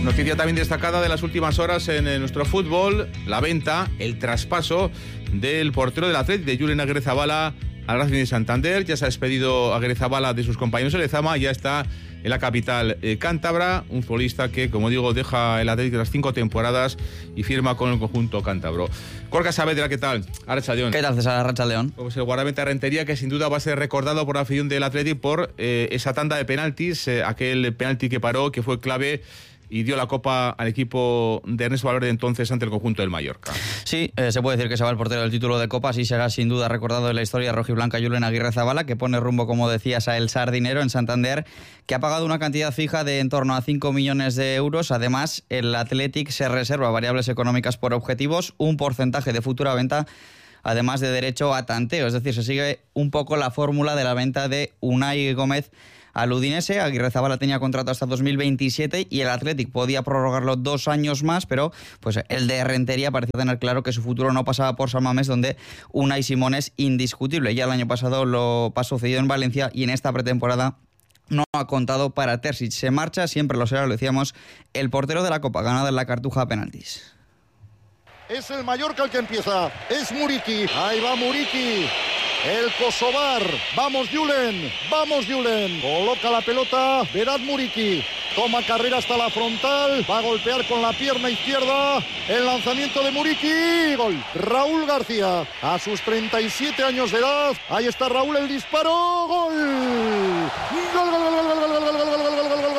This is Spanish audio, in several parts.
Noticia también destacada de las últimas horas en nuestro fútbol, la venta, el traspaso del portero del Athletic, de Julen Agirrezabala, al Racing de Santander. Ya se ha despedido Agirrezabala de sus compañeros en Lezama, ya está en la capital cántabra, un futbolista que, como digo, deja el Athletic tras 5 temporadas y firma con el conjunto cántabro. Gorka Saavedra, ¿qué tal? Arratsaldeon. ¿Qué tal, César? Arratsaldeon. Pues el guardameta Rentería, que sin duda va a ser recordado por la afición del Athletic por esa tanda de penaltis, aquel penalti que paró, que fue clave y dio la copa al equipo de Ernesto Valverde entonces ante el conjunto del Mallorca. Sí, se puede decir que se va el portero del título de Copa, sí será sin duda recordado en la historia rojiblanca Julen Agirrezabala, que pone rumbo, como decías, a El Sardinero en Santander, que ha pagado una cantidad fija de en torno a 5 millones de euros. Además, el Athletic se reserva variables económicas por objetivos, un porcentaje de futura venta, además de derecho a tanteo. Es decir, se sigue un poco la fórmula de la venta de Unai Gómez al Udinese. Agirrezabala tenía contrato hasta 2027 y el Athletic podía prorrogarlo 2 años más, pero pues el de Rentería parecía tener claro que su futuro no pasaba por San Mamés, donde Unai Simón es indiscutible. Ya el año pasado lo pasó cedido en Valencia y en esta pretemporada no ha contado para Terzic. Se marcha, siempre lo será, lo decíamos, el portero de la Copa, ganada en la Cartuja a penaltis. Es el Mallorca el que empieza, es Muriqui, ahí va Muriqui, el kosovar, vamos Julen, coloca la pelota, Vedat Muriqui, toma carrera hasta la frontal, va a golpear con la pierna izquierda, el lanzamiento de Muriqui, gol, Raúl García, a sus 37 años de edad, ahí está Raúl, el disparo, gol, gol, gol, gol, gol, gol, gol, gol, gol, gol, gol, gol,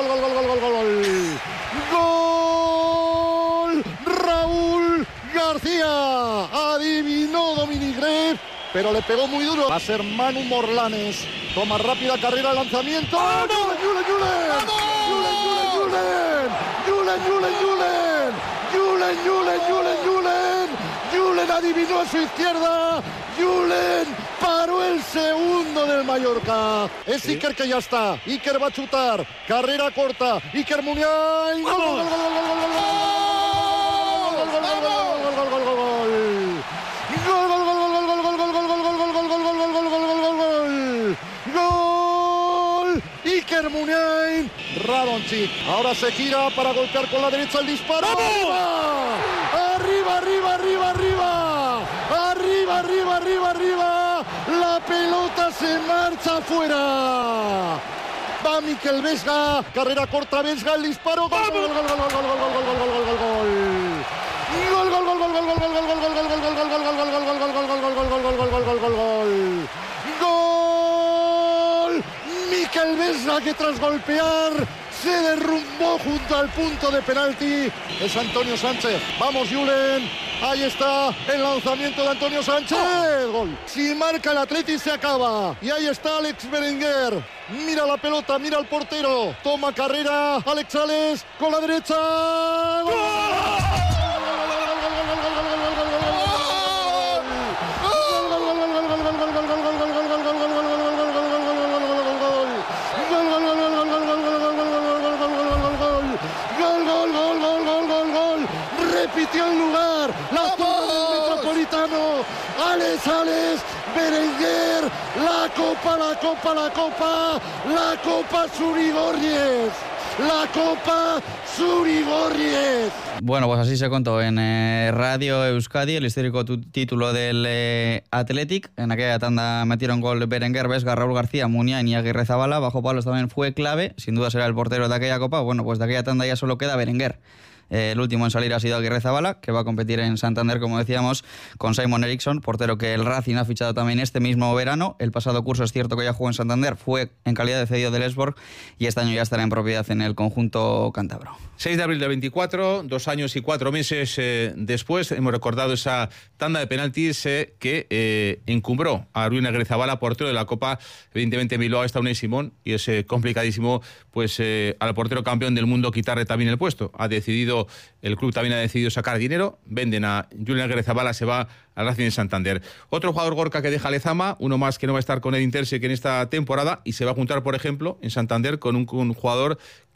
Raúl García, adivinó Dominic Gref, pero le pegó muy duro. Va a ser Manu Morlanes, toma rápida carrera, lanzamiento. Julen adivinó a su izquierda, Julen paró el segundo del Mallorca. Es ¿sí? Iker, que ya está, Iker va a chutar, carrera corta, Iker Muniain, gol, gol, gol, gol, gol, gol, gol, gol. Iker Muniain, Radonjic, ahora se gira para golpear con la derecha, el disparo. Arriba, la pelota se marcha afuera. Va Mikel Vesga, carrera corta Vesga, el disparo, gol, gol, gol, gol, gol, gol, gol, gol, gol, gol, gol, gol. Mikel Vesga, que tras golpear se derrumbó junto al punto de penalti. Es Antonio Sánchez. Vamos, Julen. Ahí está el lanzamiento de Antonio Sánchez. Gol. Si marca el Athletic se acaba. Y ahí está Alex Berenguer. Mira la pelota, mira al portero. Toma carrera Alex Sales con la derecha. ¡Gol! Repitió el lugar, la torre del Metropolitano, Alex, Berenguer, la Copa Surigorriez. Bueno, pues así se contó en Radio Euskadi el histórico título del Athletic. En aquella tanda metieron gol Berenguer, Vesga, Raúl García, Muniain y Agirrezabala. Bajo palos también fue clave, sin duda será el portero de aquella Copa. Bueno, pues de aquella tanda ya solo queda Berenguer. El último en salir ha sido Agirrezabala, que va a competir en Santander, como decíamos, con Simon Eriksson, portero que el Racing ha fichado también este mismo verano. El pasado curso es cierto que ya jugó en Santander, fue en calidad de cedido del Elfsborg y este año ya estará en propiedad en el conjunto cántabro. 6 de abril del 24, 2 años y 4 meses después, hemos recordado esa tanda de penaltis que encumbró a Julen Agirrezabala, portero de la Copa. Evidentemente en Bilbao está Unai Simón y es complicadísimo pues al portero campeón del mundo quitarle también el puesto. El club también ha decidido sacar dinero, venden a Julen Agirrezabala, se va al Racing de Santander. Otro jugador, Gorka, que deja Lezama, uno más que no va a estar con el Intersec en esta temporada y se va a juntar, por ejemplo, en Santander con un jugador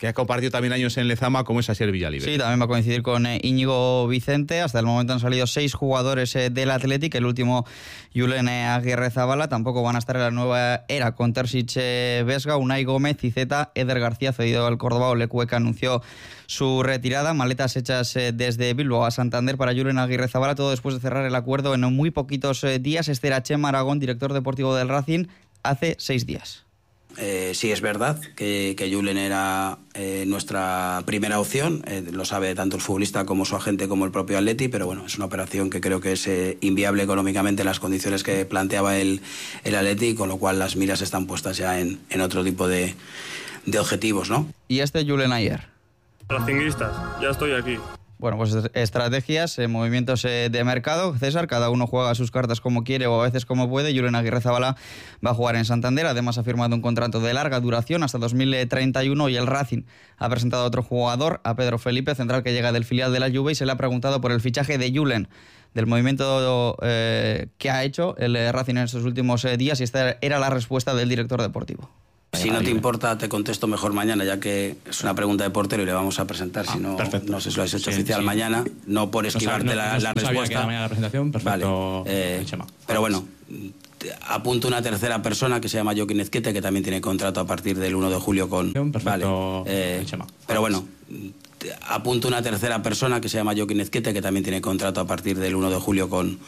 que ha compartido también años en Lezama, como es Asier Villalibre. Sí, también va a coincidir con Íñigo Vicente. Hasta el momento han salido 6 jugadores del Athletic, el último Julen Aguirrezabala. Tampoco van a estar en la nueva era con Terzic, Vesga, Unai Gómez, Cizeta, Eder García, cedido al Córdoba. Olecueca anunció su retirada. Maletas hechas desde Bilbao a Santander para Julen Aguirrezabala, todo después de cerrar el acuerdo en muy poquitos días. Este era Chema Aragón, director deportivo del Racing, hace 6 días. Sí, es verdad que Julen era nuestra primera opción, lo sabe tanto el futbolista como su agente como el propio Atleti, pero bueno, es una operación que creo que es inviable económicamente en las condiciones que planteaba el Atleti, con lo cual las miras están puestas ya en otro tipo de objetivos, ¿no? ¿Y este Julen ayer? Racinguistas, ya estoy aquí. Bueno, pues estrategias, movimientos de mercado. César, cada uno juega sus cartas como quiere o a veces como puede. Julen Aguirrezabala va a jugar en Santander. Además ha firmado un contrato de larga duración hasta 2031 y el Racing ha presentado a otro jugador, a Pedro Felipe, central que llega del filial de la Juve, y se le ha preguntado por el fichaje de Julen, del movimiento que ha hecho el Racing en estos últimos días, y esta era la respuesta del director deportivo. Si no te importa, te contesto mejor mañana, ya que es una pregunta de portero y le vamos a presentar. Si no, no sé si lo habéis hecho oficial mañana, no por esquivarte la respuesta. Que era mañana la presentación, perfecto. Vale. Pero bueno, apunto una tercera persona que se llama Joaquín Ezquete, que también tiene contrato a partir del 1 de julio con... Perfecto. Pero bueno, apunto una tercera persona que se llama Joaquín Ezquete, que también tiene contrato a partir del 1 de julio con